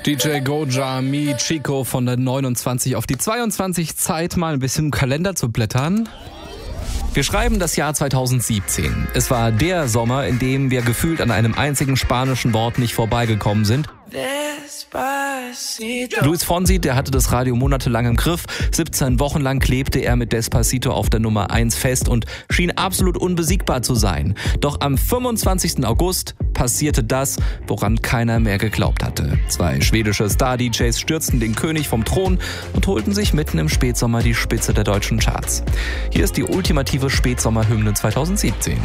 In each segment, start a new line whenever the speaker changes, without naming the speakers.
DJ Goja, Mi, Chico von der 29 auf die 22. Zeit, mal ein bisschen im Kalender zu blättern. Wir schreiben das Jahr 2017. Es war der Sommer, in dem wir gefühlt an einem einzigen spanischen Wort nicht vorbeigekommen sind. Luis Fonsi, der hatte das Radio monatelang im Griff. 17 Wochen lang klebte er mit Despacito auf der Nummer 1 fest und schien absolut unbesiegbar zu sein. Doch am 25. August passierte das, woran keiner mehr geglaubt hatte. 2 schwedische Star-DJs stürzten den König vom Thron und holten sich mitten im Spätsommer die Spitze der deutschen Charts. Hier ist die ultimative Spätsommerhymne 2017.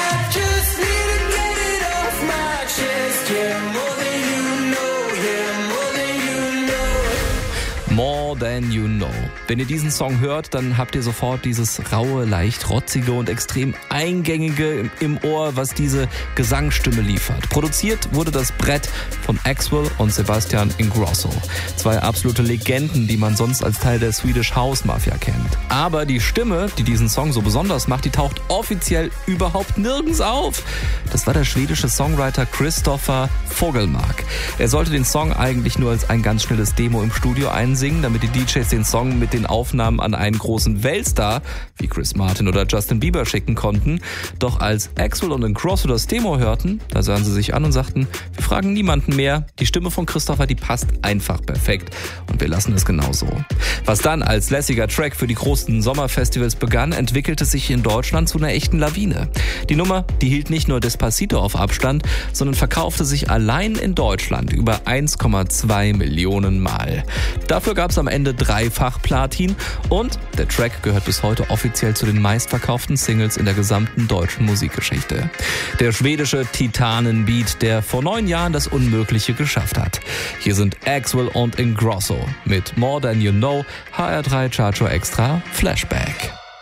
More Than You Know. Wenn ihr diesen Song hört, dann habt ihr sofort dieses raue, leicht rotzige und extrem eingängige im Ohr, was diese Gesangsstimme liefert. Produziert wurde das Brett von Axwell und Sebastian Ingrosso. 2 absolute Legenden, die man sonst als Teil der Swedish House Mafia kennt. Aber die Stimme, die diesen Song so besonders macht, die taucht offiziell überhaupt nirgends auf. Das war der schwedische Songwriter Christopher Fogelmark. Er sollte den Song eigentlich nur als ein ganz schnelles Demo im Studio einsingen, damit die DJs den Song mit den Aufnahmen an einen großen Weltstar wie Chris Martin oder Justin Bieber schicken konnten. Doch als Axwell und Ingrosso das Demo hörten, da sahen sie sich an und sagten, wir fragen niemanden mehr, die Stimme von Christopher, die passt einfach perfekt und wir lassen es genauso. Was dann als lässiger Track für die großen Sommerfestivals begann, entwickelte sich in Deutschland zu einer echten Lawine. Die Nummer, die hielt nicht nur Despacito auf Abstand, sondern verkaufte sich allein in Deutschland über 1,2 Millionen Mal. Dafür gab es am Ende 3-fach Platin und der Track gehört bis heute offiziell zu den meistverkauften Singles in der gesamten deutschen Musikgeschichte. Der schwedische Titanenbeat, der vor 9 Jahren das Unmögliche geschafft hat. Hier sind Axwell und Ingrosso mit More Than You Know, HR3 Charcho Extra Flashback.